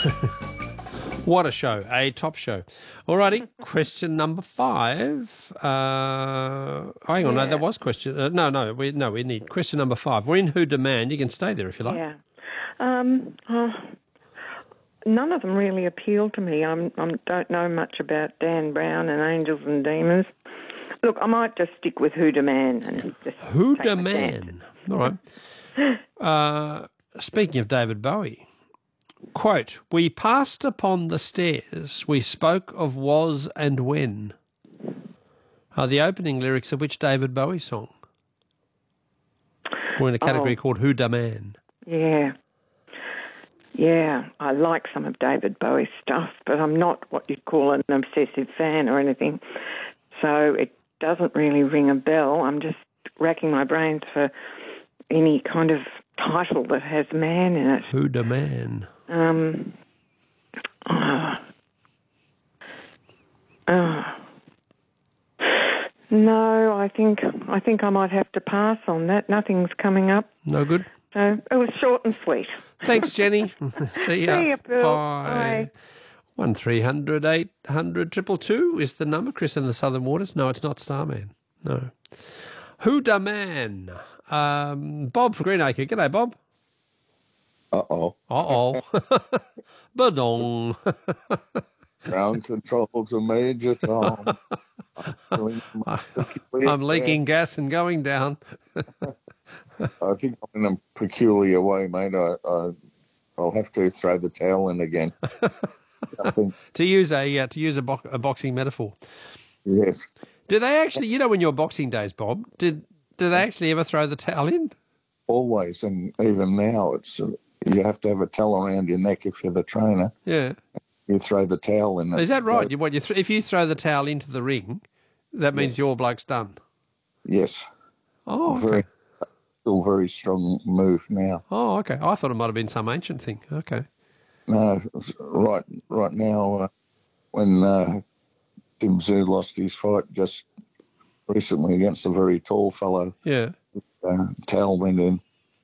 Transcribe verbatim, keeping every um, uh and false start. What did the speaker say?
What a show, a top show. All righty, question number five. Uh, oh, hang on, Yeah. no, that was question. Uh, no, no, we no, we need question number five. We're in Who Demand. You can stay there if you like. Yeah. Um, oh, none of them really appeal to me. I I'm, don't know much about Dan Brown and Angels and Demons. Look, I might just stick with Who Demand. And just Who take my Demand. All right. Uh, speaking of David Bowie. Quote, we passed upon the stairs, we spoke of was and when, are the opening lyrics of which David Bowie song? We're in a category Oh. called Who Da Man. Yeah. Yeah, I like some of David Bowie's stuff, but I'm not what you'd call an obsessive fan or anything. So it doesn't really ring a bell. I'm just racking my brains for any kind of title that has man in it. Who Da Man? Um, oh, oh. No, I think I think I might have to pass on that. Nothing's coming up. No good? So it was short and sweet. Thanks, Jenny. See ya. See ya, Bill. Bye. Bye. One three hundred eight hundred triple two is the number. Chris in the Southern Waters. No, it's not Starman. No. Who Da Man? Um, Bob for Greenacre. G'day, Bob. Uh-oh. Uh-oh. Badong. Ground control's a major Tom. I'm leaking gas and going down. I think I'm in a peculiar way, mate. I, I, I'll have to throw the towel in again. I think, to use a uh, to use a, bo- a boxing metaphor. yes. Do they actually, you know, when your boxing days, Bob, did do they actually ever throw the towel in? Always, and even now, it's uh, you have to have a towel around your neck if you're the trainer. Yeah. You throw the towel in. Is that right? You, what, you th- if you throw the towel into the ring, that means Yes. your bloke's done? Yes. Oh, okay. Very, still very strong move now. Oh, okay. I thought it might have been some ancient thing. Okay. No, right, right now, uh, when uh, Tim Tszyu lost his fight just recently against a very tall fellow, Yeah. uh, towel went in.